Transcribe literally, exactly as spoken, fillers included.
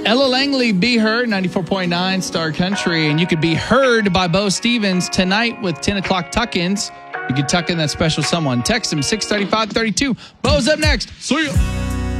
Ella Langley, Be Heard, ninety-four point nine Star Country. And you could be heard by Bo Stevens tonight with ten o'clock tuck-ins. You can tuck in that special someone. Text him, six thirty-five thirty-two. Bo's up next. See ya.